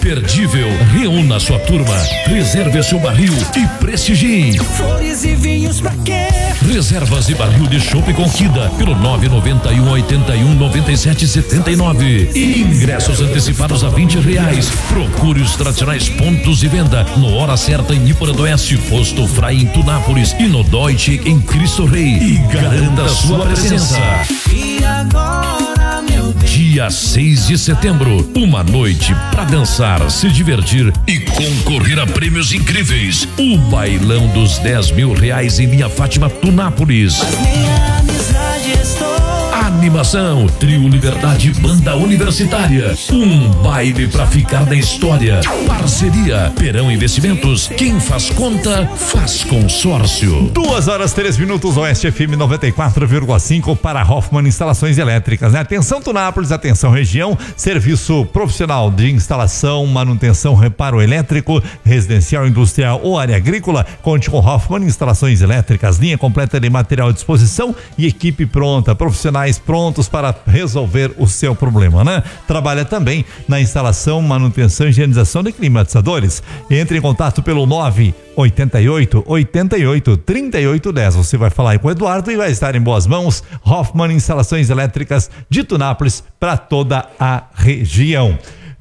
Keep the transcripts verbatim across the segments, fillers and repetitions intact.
imperdível. Reúna sua turma, reserve seu barril e prestigie. Flores e vinhos pra quê? Reservas e barril de chopp Conquista pelo nove nove um, oito um, nove sete sete nove. E ingressos antecipados a vinte reais. Procure os tradicionais pontos de venda no Hora Certa em Niporã do Oeste, Posto Frei em Tunápolis e no Deutsche em Cristo Rei. E garanta sua presença. E agora, meu Deus. Dia seis de setembro, uma noite pra dançar, se divertir e concorrer a prêmios incríveis. O bailão dos dez mil reais em Linha Fátima Tunápolis. Mas minha amizade estou. Animação, Trio Liberdade, Banda Universitária. Um baile pra ficar na história. Parceria, Perão Investimentos. Quem faz conta, faz consórcio. Duas horas, três minutos, Oeste F M noventa e quatro vírgula cinco para Hoffman Instalações Elétricas, né? Atenção Tunápolis, atenção região, serviço profissional de instalação, manutenção, reparo elétrico, residencial, industrial ou área agrícola. Conte com Hoffman Instalações Elétricas, linha completa de material à disposição e equipe pronta, profissionais prontos para resolver o seu problema, né? Trabalha também na instalação, manutenção e higienização de climatizadores. Entre em contato pelo nove oito oito, oito oito, três oito um zero. Você vai falar aí com o Eduardo e vai estar em boas mãos. Hoffman Instalações Elétricas de Tunápolis para toda a região.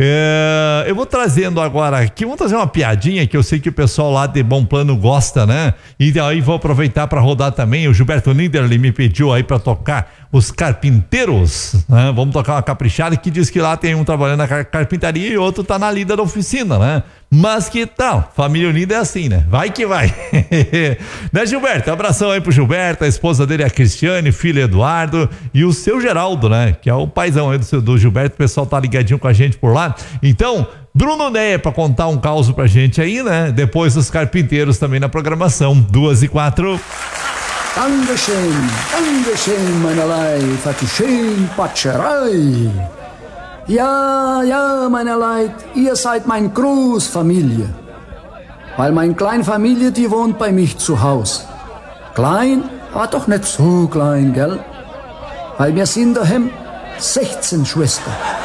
É, eu vou trazendo agora aqui, vamos trazer uma piadinha que eu sei que o pessoal lá de Bom Plano gosta, né? E aí vou aproveitar para rodar também. O Gilberto Niederli me pediu aí para tocar Os Carpinteiros, né? Vamos tocar uma caprichada que diz que lá tem um trabalhando na car- carpintaria e outro tá na lida da oficina, né? Mas que tal? Família unida é assim, né? Vai que vai. Né, Gilberto? Abração aí pro Gilberto, a esposa dele é a Cristiane, filho Eduardo e o seu Geraldo, né? Que é o paizão aí do, seu, do Gilberto. O pessoal tá ligadinho com a gente por lá. Então, Bruno Ney pra contar um caos pra gente aí, né? Depois os Carpinteiros também na programação. Duas e quatro. Dankeschön, Dankeschön, meine Leid, hat die schön Patscherei. Ja, ja, meine Leid, ihr seid mein Großfamilie. Weil meine kleine Familie, die wohnt bei mich zu Haus. Klein, aber doch nicht so klein, gell? Weil wir sind daheim sechzehn Schwestern.